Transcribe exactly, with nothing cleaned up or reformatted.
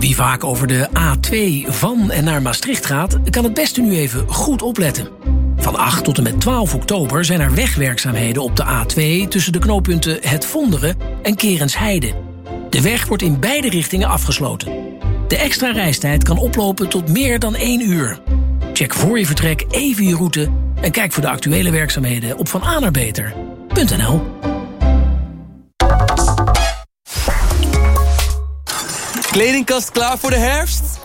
Wie vaak over de A twee van en naar Maastricht gaat, kan het beste nu even goed opletten. Van acht tot en met twaalf oktober zijn er wegwerkzaamheden op de A twee... tussen de knooppunten Het Vonderen en Kerensheide. De weg wordt in beide richtingen afgesloten. De extra reistijd kan oplopen tot meer dan één uur. Check voor je vertrek even je route en kijk voor de actuele werkzaamheden op van a naar beter punt n l. Kledingkast klaar voor de herfst?